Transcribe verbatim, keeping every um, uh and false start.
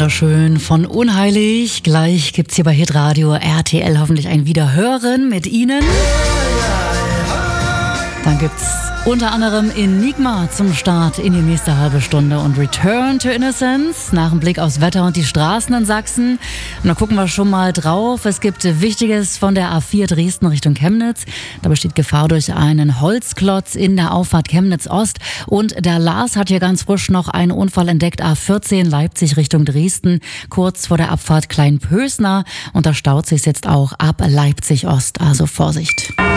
wunderschön von Unheilig. Gleich gibt's hier bei Hitradio R T L hoffentlich ein Wiederhören mit Ihnen. Dann gibt's unter anderem Enigma zum Start in die nächste halbe Stunde und Return to Innocence nach dem Blick aufs Wetter und die Straßen in Sachsen. Und da gucken wir schon mal drauf. Es gibt Wichtiges von der A vier Dresden Richtung Chemnitz. Da besteht Gefahr durch einen Holzklotz in der Auffahrt Chemnitz Ost. Und der Lars hat hier ganz frisch noch einen Unfall entdeckt. A vierzehn Leipzig Richtung Dresden, kurz vor der Abfahrt Kleinpösner. Und da staut sich jetzt auch ab Leipzig Ost. Also Vorsicht.